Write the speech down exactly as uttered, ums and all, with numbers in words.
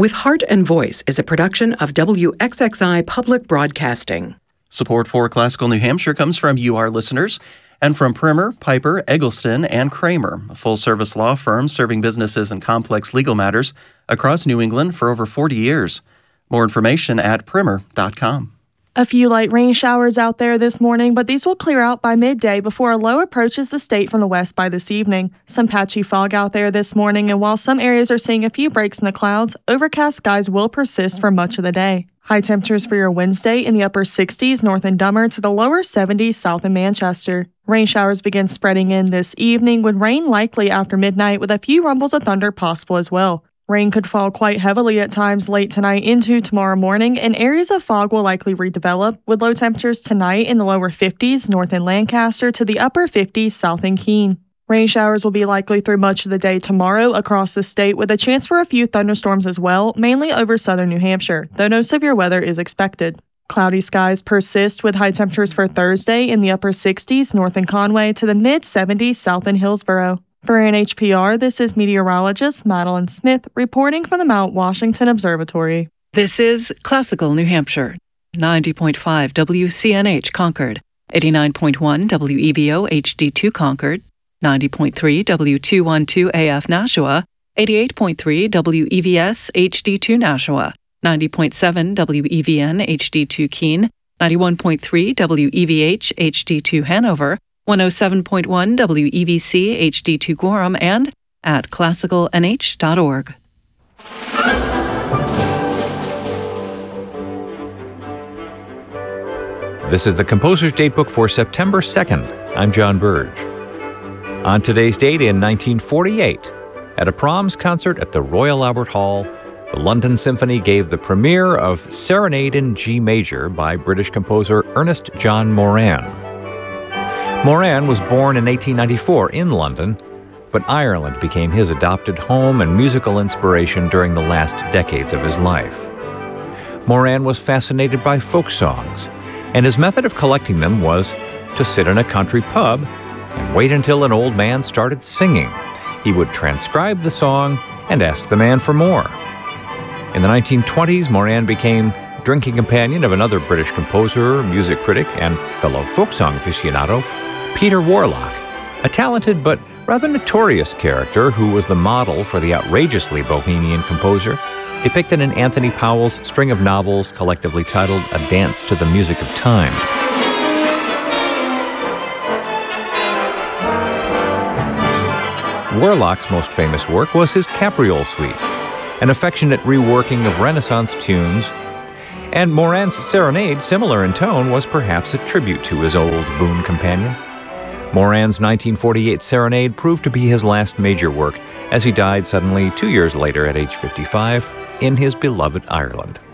With Heart and Voice is a production of W X X I Public Broadcasting. Support for Classical New Hampshire comes from you, our listeners, and from Primer, Piper, Eggleston, and Kramer, a full-service law firm serving businesses and complex legal matters across New England for over forty years. More information at primer dot com. A few light rain showers out there this morning, but these will clear out by midday before a low approaches the state from the west by this evening. Some patchy fog out there this morning, and while some areas are seeing a few breaks in the clouds, overcast skies will persist for much of the day. High temperatures for your Wednesday in the upper sixties north in Dummer to the lower seventies south in Manchester. Rain showers begin spreading in this evening, with rain likely after midnight with a few rumbles of thunder possible as well. Rain could fall quite heavily at times late tonight into tomorrow morning, and areas of fog will likely redevelop, with low temperatures tonight in the lower fifties north in Lancaster to the upper fifties south in Keene. Rain showers will be likely through much of the day tomorrow across the state, with a chance for a few thunderstorms as well, mainly over southern New Hampshire, though no severe weather is expected. Cloudy skies persist with high temperatures for Thursday in the upper sixties north in Conway to the mid-seventies south in Hillsborough. For N H P R, this is meteorologist Madeline Smith reporting from the Mount Washington Observatory. This is Classical New Hampshire, ninety point five W C N H Concord, eighty-nine point one W E V O H D two Concord, ninety point three W two twelve A F Nashua, eighty-eight point three W E V S H D two Nashua, ninety point seven W E V N H D two Keene, ninety-one point three W E V H H D two Hanover, one oh seven point one W E V C H D two Gorham, and at classical n h dot org. This is the Composer's Datebook for September second. I'm John Burge. On today's date in nineteen forty-eight, at a Brahms concert at the Royal Albert Hall, the London Symphony gave the premiere of Serenade in G Major by British composer Ernest John Moran. Moran was born in eighteen ninety-four in London, but Ireland became his adopted home and musical inspiration during the last decades of his life. Moran was fascinated by folk songs, and his method of collecting them was to sit in a country pub and wait until an old man started singing. He would transcribe the song and ask the man for more. In the nineteen twenties, Moran became drinking companion of another British composer, music critic, and fellow folk song aficionado, Peter Warlock, a talented but rather notorious character who was the model for the outrageously bohemian composer, depicted in Anthony Powell's string of novels collectively titled A Dance to the Music of Time. Warlock's most famous work was his Capriole Suite, an affectionate reworking of Renaissance tunes, and Moran's Serenade, similar in tone, was perhaps a tribute to his old boon companion. Moran's nineteen forty-eight Serenade proved to be his last major work, as he died suddenly two years later at age fifty-five in his beloved Ireland.